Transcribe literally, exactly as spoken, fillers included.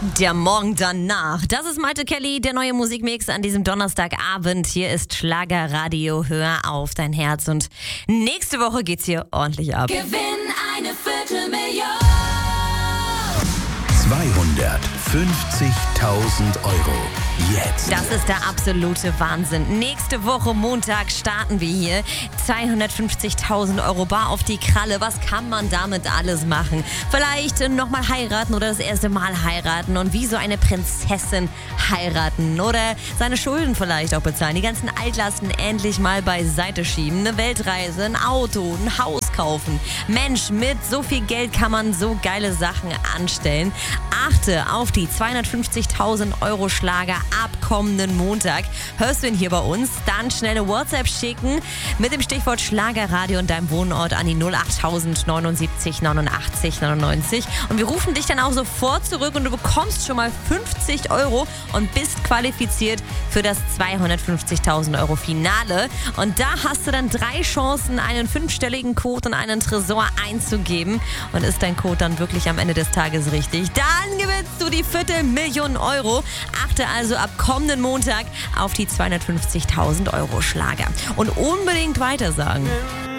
Der Morgen danach. Das ist Malte Kelly, der neue Musikmix an diesem Donnerstagabend. Hier ist Schlagerradio. Hör auf dein Herz. Und nächste Woche geht's hier ordentlich ab. Gewinn eine Viertelmillion. zweihundertfünfzigtausend Euro. Jetzt. Das ist der absolute Wahnsinn. Nächste Woche Montag starten wir hier. zweihundertfünfzigtausend Euro bar auf die Kralle. Was kann man damit alles machen? Vielleicht nochmal heiraten oder das erste Mal heiraten und wie so eine Prinzessin heiraten. Oder seine Schulden vielleicht auch bezahlen. Die ganzen Altlasten endlich mal beiseite schieben. Eine Weltreise, ein Auto, ein Haus kaufen. Mensch, mit so viel Geld kann man so geile Sachen anstellen. Achte auf die zweihundertfünfzigtausend Euro Schlager ab kommenden Montag. Hörst du ihn hier bei uns? Dann schnell eine WhatsApp schicken mit dem Stichwort Schlagerradio und deinem Wohnort an die null achttausend neunundsiebzig neunundachtzig neunundneunzig. Und wir rufen dich dann auch sofort zurück und du bekommst schon mal fünfzig Euro und bist qualifiziert für das zweihundertfünfzigtausend Euro Finale. Und da hast du dann drei Chancen, einen fünfstelligen Code und einen Tresor einzugeben. Und ist dein Code dann wirklich am Ende des Tages richtig, dann gewinnst du die Viertelmillion Euro. Achte also ab kommenden Montag auf die zweihundertfünfzigtausend Euro Schlager. Und unbedingt weitersagen.